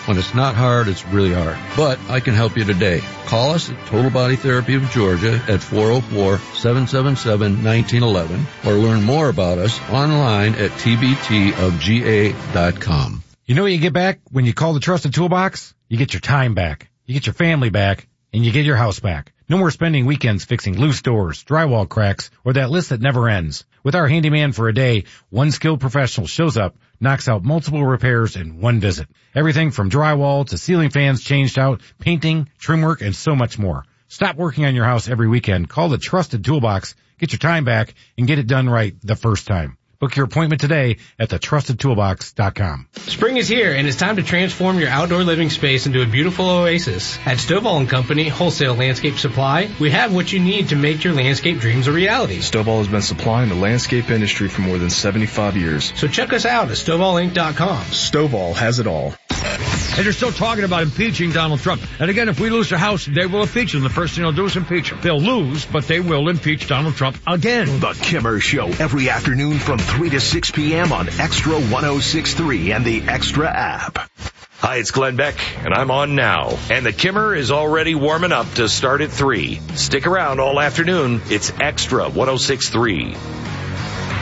When it's not hard, it's really hard. But I can help you today. Call us at Total Body Therapy of Georgia at 404-777-1911 or learn more about us online at tbtofga.com. You know what you get back when you call the Trusted Toolbox? You get your time back, you get your family back, and you get your house back. No more spending weekends fixing loose doors, drywall cracks, or that list that never ends. With our handyman for a day, one skilled professional shows up, knocks out multiple repairs in one visit. Everything from drywall to ceiling fans changed out, painting, trim work, and so much more. Stop working on your house every weekend. Call the Trusted Toolbox, get your time back, and get it done right the first time. Book your appointment today at thetrustedtoolbox.com. Spring is here, and it's time to transform your outdoor living space into a beautiful oasis. At Stovall & Company, Wholesale Landscape Supply, we have what you need to make your landscape dreams a reality. Stovall has been supplying the landscape industry for more than 75 years. So check us out at StovallInc.com. Stovall has it all. And they're still talking about impeaching Donald Trump. And again, if we lose the House, they will impeach him. The first thing they'll do is impeach him. They'll lose, but they will impeach Donald Trump again. The Kimmer Show, every afternoon from 3 to 6 p.m. on Extra 106.3 and the Extra app. Hi, it's Glenn Beck, and I'm on now. And the Kimmer is already warming up to start at 3. Stick around all afternoon. It's Extra 106.3.